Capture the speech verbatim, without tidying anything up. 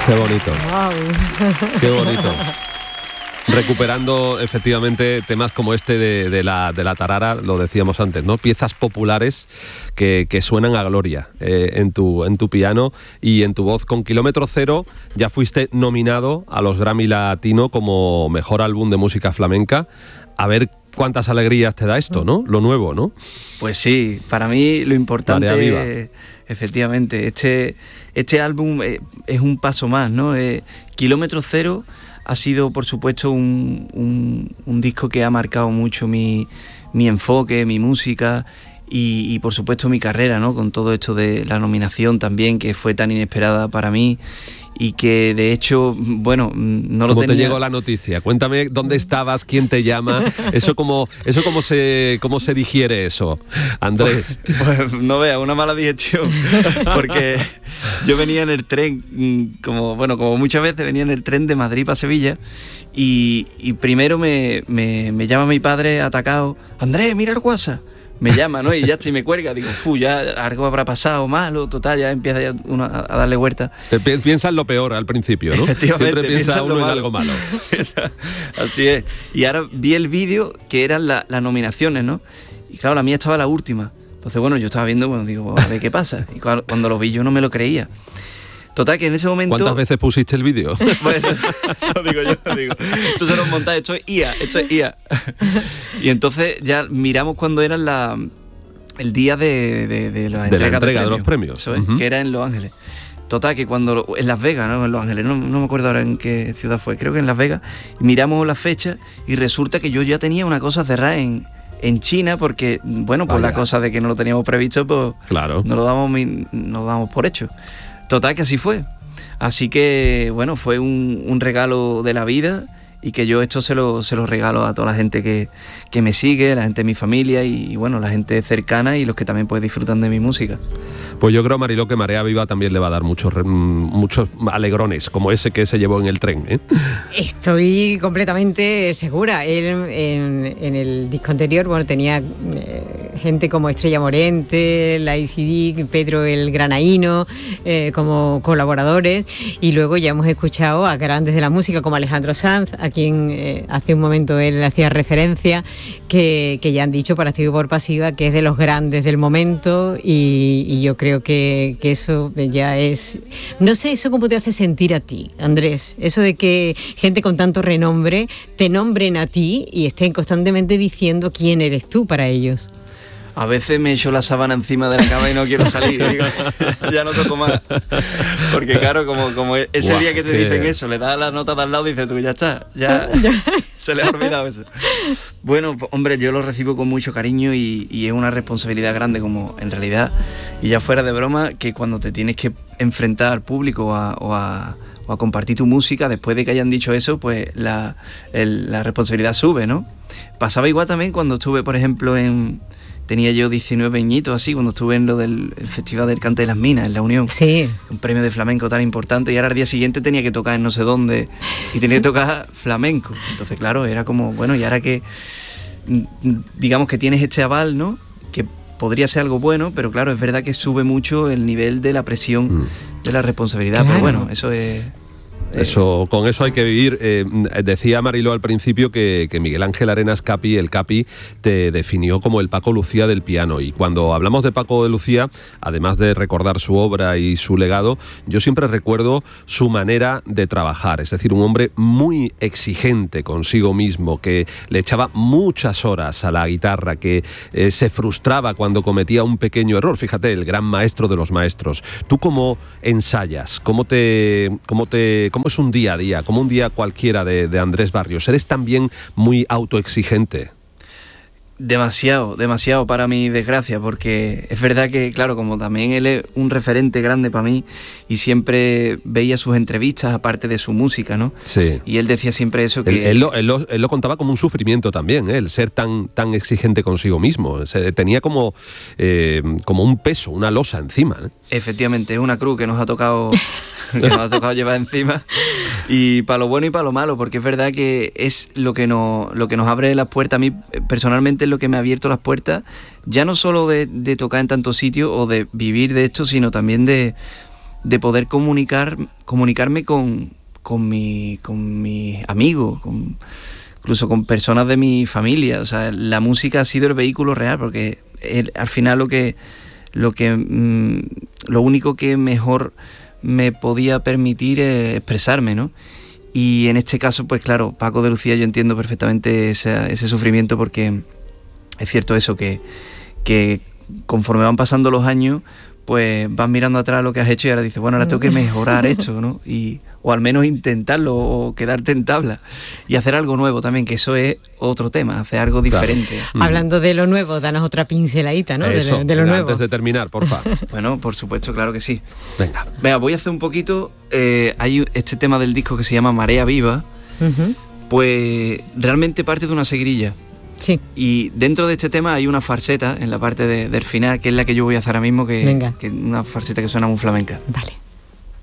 Qué bonito. Wow. Qué bonito. Recuperando efectivamente temas como este de, de, la, de la tarara, lo decíamos antes, ¿no? Piezas populares que, que suenan a gloria eh, en, tu, en tu piano y en tu voz. Con Kilómetro Cero ya fuiste nominado a los Grammy Latino como mejor álbum de música flamenca. A ver cuántas alegrías te da esto, ¿no? Lo nuevo, ¿no? Pues sí, para mí lo importante Marea viva. es, efectivamente, este, este álbum es, es un paso más, ¿no? Eh, Kilómetro Cero ha sido, por supuesto, un, un, un disco que ha marcado mucho mi, mi enfoque, mi música y, y, por supuesto, mi carrera, ¿no? Con todo esto de la nominación también, que fue tan inesperada para mí y que, de hecho, bueno, no lo ¿Cómo tenía... te llegó la noticia? Cuéntame dónde estabas, quién te llama, eso cómo, eso cómo se, cómo se digiere eso, Andrés. Pues, pues no veas, una mala digestión, porque yo venía en el tren, como bueno, como muchas veces venía en el tren de Madrid para Sevilla y, y primero me, me, me llama mi padre atacado, Andrés, mira el WhatsApp. Me llama, ¿no? Y ya si me cuelga, digo, fu, ya algo habrá pasado malo, total, ya empieza ya uno a, a darle vuelta. Piensa en lo peor al principio, ¿no? Efectivamente, siempre piensa, piensa en uno lo en malo. algo malo. Así es. Y ahora vi el vídeo que eran la, las nominaciones, ¿no? Y claro, la mía estaba la última. Entonces, bueno, yo estaba viendo, bueno, digo, a ver qué pasa. Y cuando, cuando lo vi yo no me lo creía. Total, que en ese momento... ¿Cuántas veces pusiste el vídeo? Pues eso, eso digo yo, digo. Esto se lo monta, esto es I A, esto es I A. Y entonces ya miramos cuando eran la... el día de, de, de la de entrega, la entrega de, de los premios, eso es, uh-huh. que era en Los Ángeles. Total, que cuando lo, en Las Vegas, ¿no? En Los Ángeles, no, no me acuerdo ahora en qué ciudad fue, creo que en Las Vegas, y miramos la fecha y resulta que yo ya tenía una cosa cerrada en, en China porque, bueno, por Vaya. la cosa de que no lo teníamos previsto, pues Claro. no lo damos, no lo damos por hecho. Total, que así fue. Así que, bueno, fue un, un regalo de la vida y que yo esto se lo, se lo regalo a toda la gente que, que me sigue, la gente de mi familia y, y, bueno, la gente cercana y los que también pues disfrutan de mi música. Pues yo creo, Mariló, que Marea Viva también le va a dar muchos, muchos alegrones, como ese que se llevó en el tren, ¿eh? Estoy completamente segura. Él en, en el disco anterior, bueno, tenía eh, gente como Estrella Morente, la I C D, Pedro el Granaíno, eh, como colaboradores, y luego ya hemos escuchado a grandes de la música como Alejandro Sanz, a quien eh, hace un momento él hacía referencia, que, que ya han dicho por activa y por pasiva que es de los grandes del momento y, y yo creo que, que eso ya es... No sé, ¿eso cómo te hace sentir a ti, Andrés? Eso de que gente con tanto renombre te nombren a ti y estén constantemente diciendo quién eres tú para ellos. A veces me echo la sábana encima de la cama y no quiero salir, digo, ya no toco más. Porque claro, como, como ese Guau, día que te qué... dicen eso, le das la nota de al lado y dices tú, ya está, ya se le ha olvidado eso. Bueno, hombre, yo lo recibo con mucho cariño y, y es una responsabilidad grande como en realidad, y ya fuera de broma, que cuando te tienes que enfrentar al público o a, o a, o a compartir tu música, después de que hayan dicho eso, pues la, el, la responsabilidad sube, ¿no? Pasaba igual también cuando estuve, por ejemplo, en... Tenía yo diecinueve añitos así cuando estuve en lo del el Festival del Cante de las Minas, en La Unión. Sí. Un premio de flamenco tan importante y ahora al día siguiente tenía que tocar en no sé dónde y tenía que tocar flamenco. Entonces, claro, era como, bueno, y ahora que digamos que tienes este aval, ¿no? Que podría ser algo bueno, pero claro, es verdad que sube mucho el nivel de la presión, mm. de la responsabilidad. Claro. Pero bueno, eso es... Eso, con eso hay que vivir. Eh, decía Mariló al principio que, que Miguel Ángel Arenas Capi, el Capi, te definió como el Paco Lucía del piano. Y cuando hablamos de Paco de Lucía, además de recordar su obra y su legado, yo siempre recuerdo su manera de trabajar. Es decir, un hombre muy exigente consigo mismo, que le echaba muchas horas a la guitarra, que eh, se frustraba cuando cometía un pequeño error. Fíjate, el gran maestro de los maestros. ¿Tú cómo ensayas? ¿Cómo te... Cómo te cómo es un día a día, como un día cualquiera de, de Andrés Barrios? ¿Eres también muy autoexigente? Demasiado, demasiado para mi desgracia, porque es verdad que, claro, como también él es un referente grande para mí y siempre veía sus entrevistas aparte de su música, ¿no? Sí. Y él decía siempre eso, que... Él, él, lo, él, lo, él lo contaba como un sufrimiento también, ¿eh? El ser tan, tan exigente consigo mismo. Se, tenía como, eh, como un peso, una losa encima, ¿eh? Efectivamente, es una cruz que nos ha tocado... que nos ha tocado llevar encima, y para lo bueno y para lo malo, porque es verdad que es lo que nos, lo que nos abre las puertas. A mí personalmente es lo que me ha abierto las puertas, ya no solo de, de tocar en tantos sitios o de vivir de esto, sino también de, de poder comunicar, comunicarme con, con, mi, con mis amigos, con, incluso con personas de mi familia. O sea, la música ha sido el vehículo real, porque el, al final lo que, lo que, mmm, lo único que mejor me podía permitir es expresarme, ¿no? Y en este caso, pues claro, Paco de Lucía, yo entiendo perfectamente ese, ese sufrimiento, porque es cierto eso, que, que conforme van pasando los años, pues vas mirando atrás lo que has hecho y ahora dices, bueno, ahora tengo que mejorar esto, ¿no? Y, o al menos intentarlo, o quedarte en tabla y hacer algo nuevo también, que eso es otro tema, hacer algo diferente. Claro. Hablando de lo nuevo, danos otra pinceladita, ¿no? Eso, de, de lo venga, nuevo. Antes de terminar, por favor. Bueno, por supuesto, claro que sí. Venga. Venga, voy a hacer un poquito, eh, hay este tema del disco que se llama Marea Viva, uh-huh. Pues realmente parte de una seguirilla. Sí. Y dentro de este tema hay una farseta en la parte de, del final, que es la que yo voy a hacer ahora mismo, que, que es una farseta que suena muy flamenca. Vale.